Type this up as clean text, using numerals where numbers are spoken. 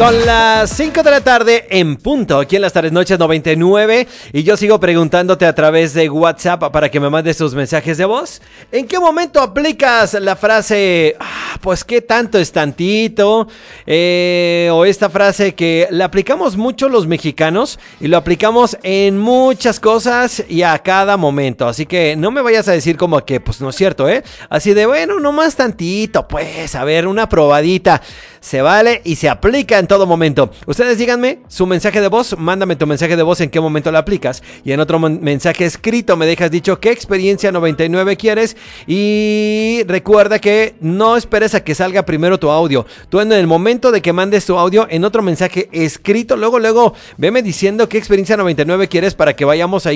Son las 5 de la tarde en punto, aquí en las tardes noches 99, y yo sigo preguntándote a través de WhatsApp para que me mandes tus mensajes de voz. ¿En qué momento aplicas la frase, pues qué tanto es tantito? O esta frase que la aplicamos mucho los mexicanos y lo aplicamos en muchas cosas y a cada momento. Así que no me vayas a decir como que pues no es cierto, así de bueno, nomás tantito, pues a ver, una probadita. Se vale y se aplica en todo momento. Ustedes díganme su mensaje de voz, mándame tu mensaje de voz en qué momento lo aplicas. Y en otro mensaje escrito me dejas dicho qué experiencia 99 quieres. Y recuerda que no esperes a que salga primero tu audio. Tú en el momento de que mandes tu audio, en otro mensaje escrito, luego veme diciendo qué experiencia 99 quieres para que vayamos ahí